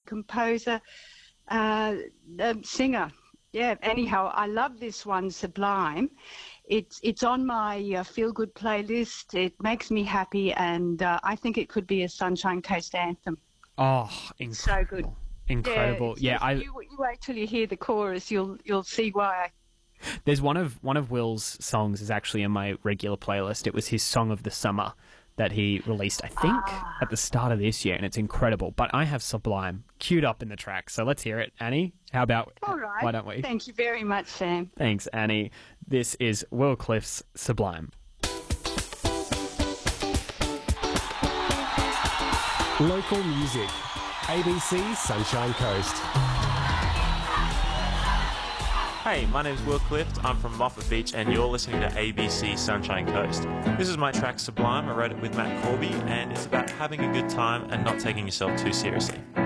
composer, singer. Yeah, anyhow, I love this one, Sublime. It's on my feel-good playlist. It makes me happy, and I think it could be a Sunshine Coast anthem. Oh, It's so good. Incredible. Yeah, you wait till you hear the chorus, you'll see why. There's one of Will's songs is actually in my regular playlist. It was his Song of the Summer that he released, I think, at the start of this year, and it's incredible. But I have Sublime queued up in the track, so let's hear it. Annie, how about, all right. Why don't we? Thank you very much, Sam. Thanks, Annie. This is Will Cliff's Sublime. Local music. ABC Sunshine Coast. Hey, my name's Will Clift. I'm from Moffat Beach, and you're listening to ABC Sunshine Coast. This is my track Sublime. I wrote it with Matt Corby, and it's about having a good time and not taking yourself too seriously.